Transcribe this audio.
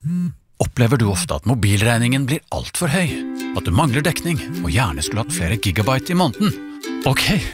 Opplever du ofte at mobilregningen blir alt for høy? At du mangler dekning og gjerne skulle hatt flere gigabyte i måneden? Ok,